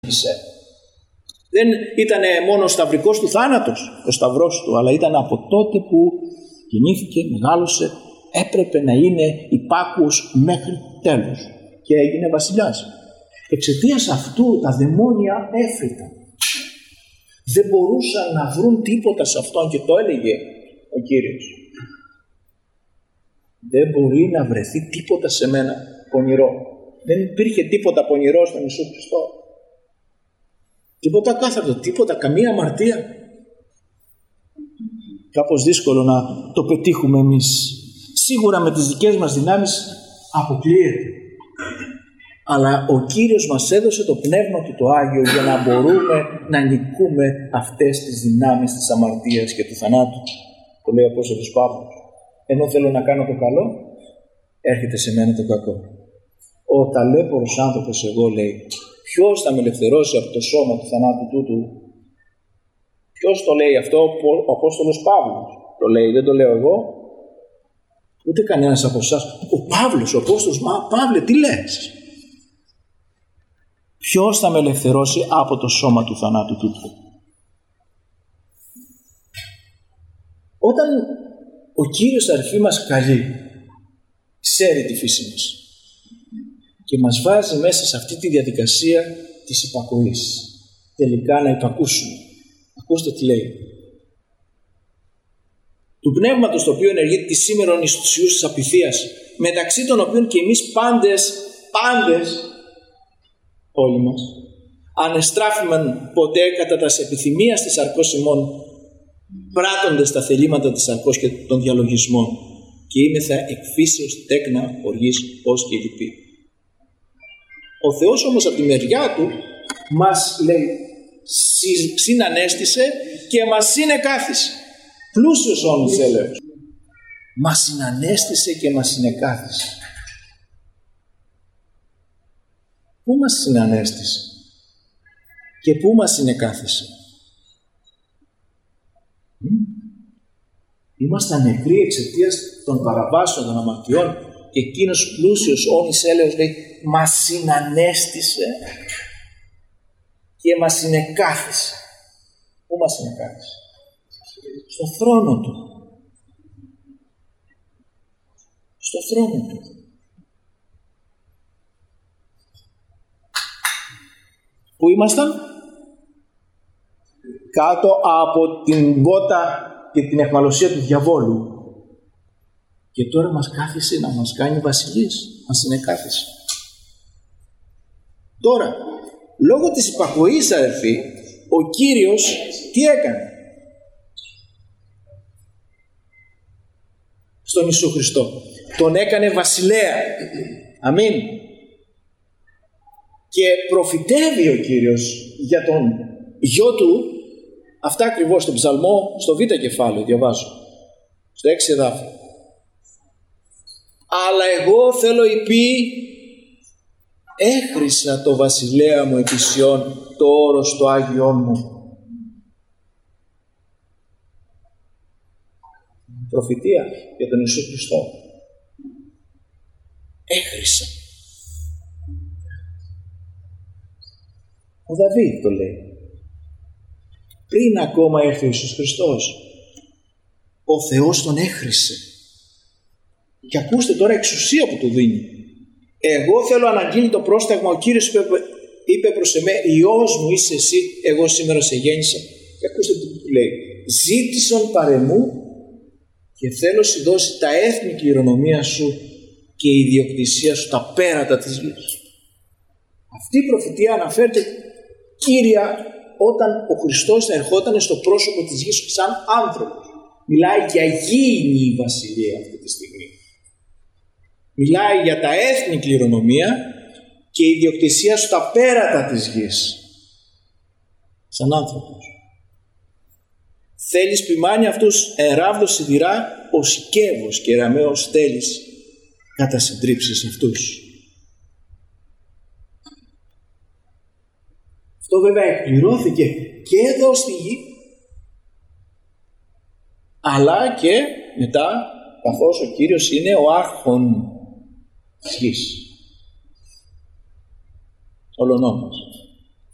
Δεν ήταν μόνο ο σταυρικός του θάνατος, ο σταυρός του, αλλά ήταν από τότε που γεννήθηκε, μεγάλωσε, έπρεπε να είναι υπάκουος μέχρι τέλους και έγινε βασιλιάς. Εξαιτίας αυτού τα δαιμόνια έφρυταν. Δεν μπορούσαν να βρουν τίποτα σε αυτόν και το έλεγε ο Κύριος. Δεν μπορεί να βρεθεί τίποτα σε μένα πονηρό. Δεν υπήρχε τίποτα πονηρό στον Ιησού Χριστό. Τίποτα κάθαρτο, τίποτα, καμία αμαρτία. Κάπως δύσκολο να το πετύχουμε εμείς. Σίγουρα με τις δικές μας δυνάμεις αποκλείεται. Αλλά ο Κύριος μας έδωσε το Πνεύμα Του το Άγιο για να μπορούμε να νικούμε αυτές τις δυνάμεις της αμαρτίας και του θανάτου. Το λέει ο Απόστολος Παύλος. Ενώ θέλω να κάνω το καλό, έρχεται σε μένα το κακό. Ο ταλέπορος άνθρωπος εγώ, λέει, ποιος θα με ελευθερώσει από το σώμα του θανάτου τούτου? Ποιος το λέει αυτό? Ο Απόστολος Παύλος το λέει, δεν το λέω εγώ, ούτε κανένας από εσάς. Ο Παύλος, ο Απόστολος, Παύλε, τι λες? Ποιος θα με ελευθερώσει από το σώμα του θανάτου τούτου? Όταν ο Κύριος αρχή μας καλεί, ξέρει τη φύση μας και μας βάζει μέσα σε αυτή τη διαδικασία της υπακοής. Τελικά να υπακούσουμε. Ακούστε τι λέει. Του πνεύματος το οποίο ενεργεί τη σήμερον εις τους ιούς της απειθίας, μεταξύ των οποίων και εμείς πάντες, όλοι μας, ανεστράφημεν ποτέ κατά τας επιθυμίας της σαρκός ημών, πράττοντες τα θελήματα της σαρκός και των διαλογισμών, και είμεθα εκφύσεως τέκνα οργής ως και λυπή. Ο Θεός όμως από τη μεριά Του μας, λέει, συνανέστησε και μας συνεκάθισε. Πλούσιος όμως έλεος. Μας συνανέστησε και μας συνεκάθισε. Πού μας συνανέστησε και πού μας συνεκάθισε? Ήμασταν νεκροί εξαιτίας των παραβάσεων των αμαρτιών και εκείνος πλούσιος όνης έλεος, λέει, μας συνανέστησε και μας συνεκάθισε. Πού μας συνεκάθισε? Στο θρόνο Του. Στο θρόνο Του. Πού ήμασταν? Κάτω από την βότα και την αιχμαλωσία του διαβόλου. Και τώρα μας κάθισε να μας κάνει βασιλείς. Μας συνεκάθισε. Τώρα, λόγω της υπακοής, αδελφοί, ο Κύριος τι έκανε? Στον Ιησού Χριστό. Τον έκανε βασιλέα. Αμήν. Και προφητεύει ο Κύριος για τον γιο Του, αυτά ακριβώς στον Ψαλμό, στο Β' κεφάλαιο διαβάζω, στο 6 εδάφιο. Αλλά εγώ θέλω υπή, έχρισα το βασιλέα μου επί Σιών, το όρος το Άγιον μου. Προφητεία για τον Ιησού Χριστό. Έχρισα. Ο Δαβίδ το λέει. Πριν ακόμα έρθει ο Ιησούς Χριστός, ο Θεός τον έχρισε. Και ακούστε τώρα εξουσία που του δίνει. Εγώ θέλω αναγγείλει το πρόσταγμα. Ο Κύριος είπε προς εμέ, Υιός μου είσαι εσύ, εγώ σήμερα σε γέννησα. Και ακούστε τι του λέει. Ζήτησον παρεμού και θέλω σου δώσει τα έθνη κληρονομία σου και η ιδιοκτησία σου τα πέρατα της γης. Αυτή η προφητεία αναφέρεται κύρια όταν ο Χριστός θα ερχόταν στο πρόσωπο της γης σαν άνθρωπος. Μιλάει για γήινη η βασιλεία αυτή τη στιγμή. Μιλάει για τα έθνη κληρονομία και η ιδιοκτησία σου τα πέρατα της γης. Σαν άνθρωπος. Θέλεις ποιμάνει αυτούς εράβδο σιδηρά, ο Σικέβος και Ραμαίος θέλεις κατά συντρίψεις αυτούς. Αυτό βέβαια εκπληρώθηκε και εδώ στη γη, αλλά και μετά, καθώς ο Κύριος είναι ο άρχον της γης. Ολονόμος.